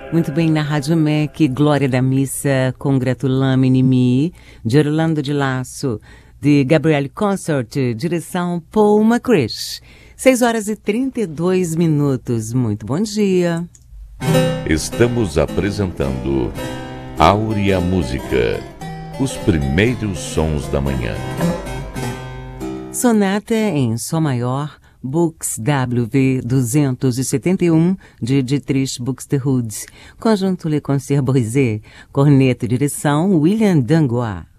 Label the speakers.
Speaker 1: Muito bem, na Rádio MEC, Glória da Missa, Congratulamini Mi, de Orlando de Lasso, de Gabrielle Consort, direção Paul McCrish. 6h32. Muito bom dia.
Speaker 2: Estamos apresentando Áurea Música, os primeiros sons da manhã.
Speaker 1: Sonata em Sol Maior, Bux WV 271, de Dietrich Buxtehude. Conjunto Le Concert Brisé, corneta e direção William Dangois.